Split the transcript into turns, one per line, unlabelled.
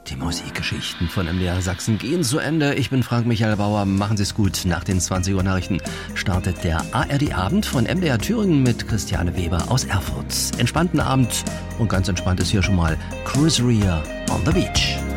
Die Musikgeschichten von MDR Sachsen gehen zu Ende. Ich bin Frank-Michael Bauer. Machen Sie es gut. Nach den 20 Uhr Nachrichten startet der ARD-Abend von MDR Thüringen mit Christiane Weber aus Erfurt. Entspannten Abend und ganz entspannt ist hier schon mal Cruiseria on the Beach.